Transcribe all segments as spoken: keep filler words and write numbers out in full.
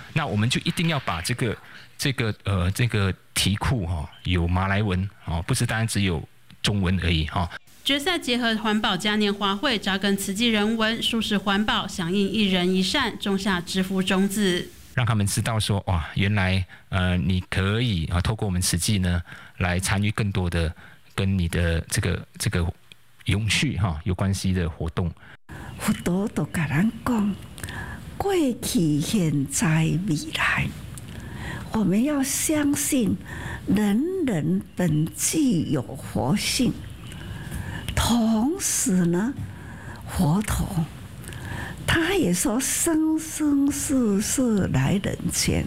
那我们就一定要把这个这个呃这个题库哈、哦、有马来文哦，不是单单只有中文而已哈。哦决赛结合环保嘉年华会，扎根慈济人文，素食环保，响应一人一善，种下致富种子， 让他们知道说哇，原来呃你可以啊，透过我们慈济呢来参与更多的跟你的这个这个永续哈、啊、有关系的活动。 佛陀都跟咱讲，过去、现在、未来，我们要相信人人本具有活性。同时呢，佛陀他也说生生世世来人间，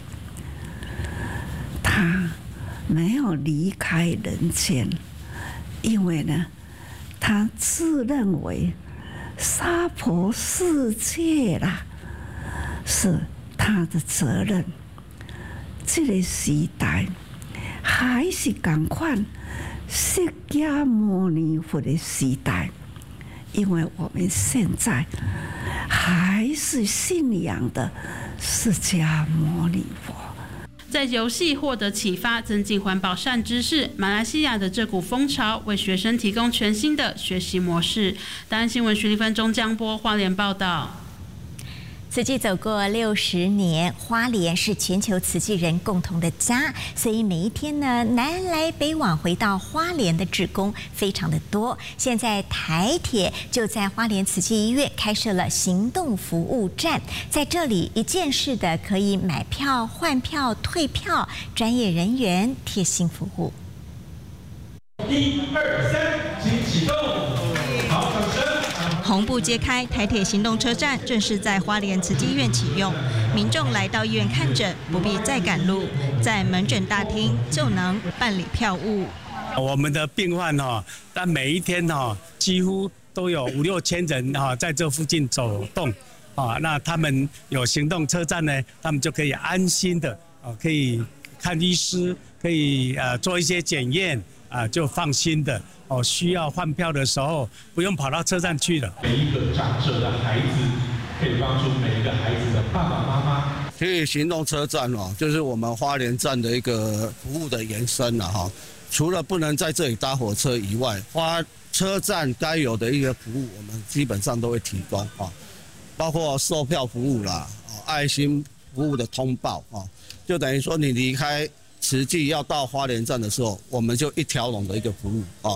他没有离开人间，因为呢，他自认为娑婆世界啦是他的责任。这个时代还是同款。释迦牟尼佛的时代，因为我们现在还是信仰的释迦牟尼佛。 在游戏获得启发，增进环保善知识。马来西亚的这股风潮，为学生提供全新的学习模式。大安新闻徐立芬、钟江波花莲报道。 慈济走过六十年，花莲是全球慈济人共同的家，所以每一天呢，南来北往回到花莲的志工非常的多。现在台铁就在花莲慈济医院开设了行动服务站，在这里一站式的可以买票、换票、退票，专业人员贴心服务。 一二三，请启动。好，掌声。 红布揭开，台铁行动车站正式在花莲慈济医院启用。民众来到医院看诊，不必再赶路，在门诊大厅就能办理票务。 我们的病患哈，但每一天哈，几乎都有五六千人哈在这附近走动啊。那他们有行动车站呢，他们就可以安心的啊，可以看医师，可以呃做一些检验啊，就放心的。哦，需要换票的时候不用跑到车站去了。 每一个长者的孩子，可以帮助每一个孩子的爸爸妈妈。 其实行动车站哦，就是我们花莲站的一个服务的延伸了哈。除了不能在这里搭火车以外，花车站该有的一个服务，我们基本上都会提供啊，包括售票服务啦，爱心服务的通报啊，就等于说你离开慈济要到花莲站的时候，我们就一条龙的一个服务啊。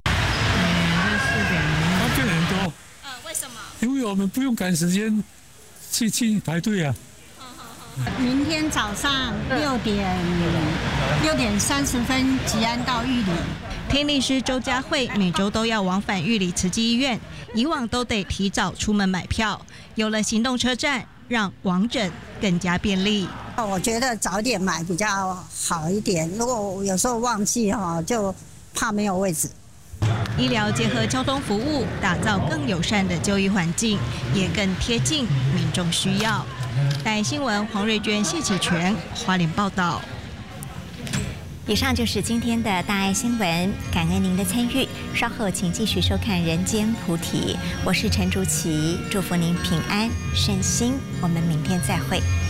方便很多。 呃，为什么？ 因为我们不用赶时间去去排队啊。 明天早上六点六点三十分吉安到玉里。 听力师周佳慧每周都要往返玉里慈济医院，以往都得提早出门买票，有了行动车站，让往诊更加便利。 我觉得早点买比较好一点，如果我有时候忘记哈，就怕没有位置。 医疗结合交通服务，打造更友善的就医环境，也更贴近民众需要。台新闻黄瑞娟、谢启全花莲报道。 以上就是今天的大爱新闻，感恩您的参与。稍后请继续收看《人间菩提》，我是陈竹琪，祝福您平安顺心，我们明天再会。